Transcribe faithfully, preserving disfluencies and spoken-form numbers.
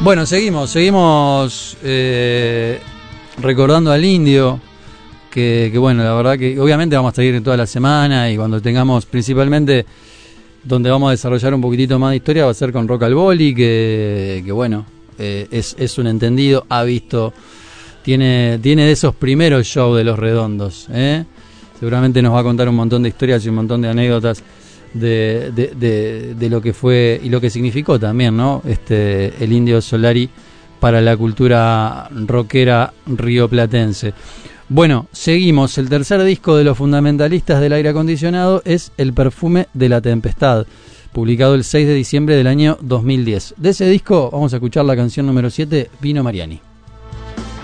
Bueno, seguimos, seguimos eh, recordando al Indio, que, que bueno, la verdad que obviamente vamos a seguir toda la semana y cuando tengamos principalmente donde vamos a desarrollar un poquitito más de historia va a ser con Rock al Boli, que, que bueno, eh, es, es un entendido, ha visto, tiene, tiene de esos primeros shows de Los Redondos, ¿eh? Seguramente nos va a contar un montón de historias y un montón de anécdotas de, de, de, de lo que fue y lo que significó también, ¿no? Este, el Indio Solari para la cultura rockera rioplatense. Bueno, seguimos. El tercer disco de los fundamentalistas del aire acondicionado es El perfume de la tempestad, publicado el seis de diciembre del año dos mil diez. De ese disco vamos a escuchar la canción número siete, Vino Mariani.